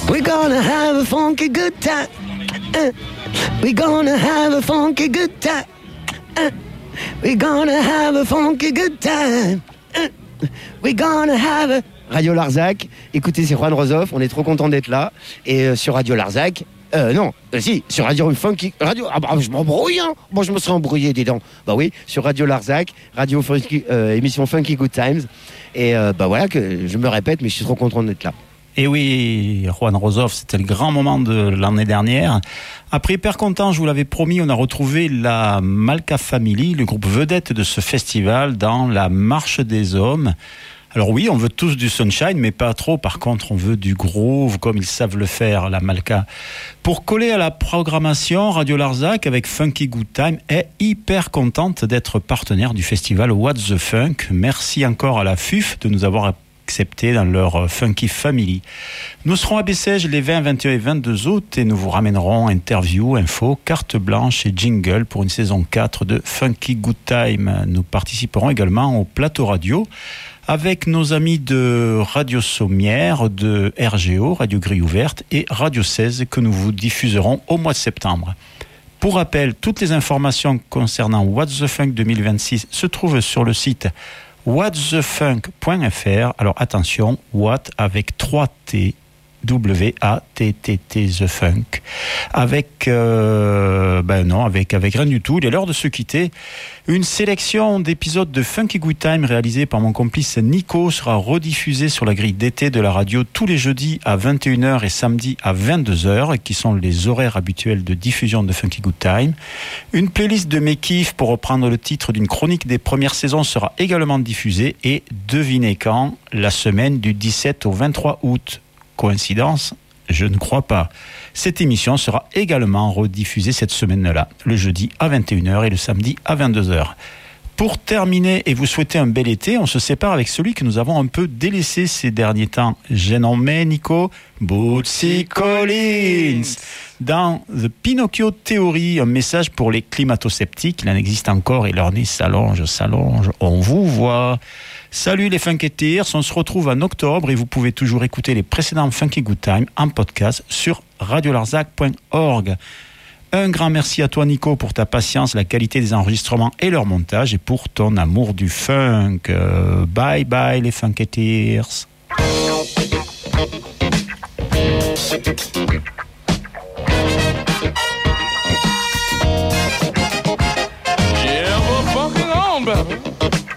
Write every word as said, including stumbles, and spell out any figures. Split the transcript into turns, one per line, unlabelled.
We're gonna have a funky good time. Uh, we're gonna have a funky good time. Uh, we're gonna have a funky good time. Uh, we're gonna have a... Radio Larzac, écoutez, c'est Juan Rozoff, on est trop content d'être là. Et euh, sur Radio Larzac, euh, non, euh, si, sur Radio Funky, Radio, ah bah je m'embrouille, hein, moi je me serais embrouillé, dis donc. Bah oui, sur Radio Larzac, Radio Funky, euh, émission Funky Good Times. Et euh, bah voilà, que je me répète, mais je suis trop content d'être là.
Et oui, Juan Rozoff, c'était le grand moment de l'année dernière. Après Hyper Content, je vous l'avais promis, on a retrouvé la Malka Family, le groupe vedette de ce festival, dans la Marche des Hommes. Alors oui, on veut tous du sunshine, mais pas trop. Par contre, on veut du groove, comme ils savent le faire, la Malka. Pour coller à la programmation, Radio Larzac, avec Funky Good Time, est hyper contente d'être partenaire du festival What's the Funk. Merci encore à la F U F de nous avoir accepté dans leur Funky Family. Nous serons à Bessèges les vingt, vingt et un et vingt-deux août et nous vous ramènerons interviews, infos, carte blanche et jingle pour une saison quatre de Funky Good Time. Nous participerons également au plateau radio avec nos amis de Radio Sommière, de R G O, Radio Grille Ouverte et Radio seize que nous vous diffuserons au mois de septembre. Pour rappel, toutes les informations concernant What's the Funk deux mille vingt-six se trouvent sur le site what's the funk point f r. Alors attention, What avec trois T, W A T T T, The Funk. Avec, euh, ben non, avec, avec rien du tout. Il est l'heure de se quitter. Une sélection d'épisodes de Funky Good Time réalisée par mon complice Nico sera rediffusée sur la grille d'été de la radio tous les jeudis à vingt et une heures et samedi à vingt-deux heures, qui sont les horaires habituels de diffusion de Funky Good Time. Une playlist de mes kiffs, pour reprendre le titre d'une chronique des premières saisons, sera également diffusée. Et devinez quand? La semaine du dix-sept au vingt-trois août. Coïncidence? Je ne crois pas. Cette émission sera également rediffusée cette semaine-là, le jeudi à vingt et une heures et le samedi à vingt-deux heures. Pour terminer et vous souhaiter un bel été, on se sépare avec celui que nous avons un peu délaissé ces derniers temps. J'ai nommé, Nico, Bootsy Collins. Dans The Pinocchio Theory, un message pour les climato-sceptiques. Il en existe encore et leur nez s'allonge, s'allonge. On vous voit. Salut les Funketeers, on se retrouve en octobre et vous pouvez toujours écouter les précédents Funky Good Time en podcast sur radio larzac point org. Un grand merci à toi Nico pour ta patience, la qualité des enregistrements et leur montage et pour ton amour du funk. Euh, bye bye les Funketeers.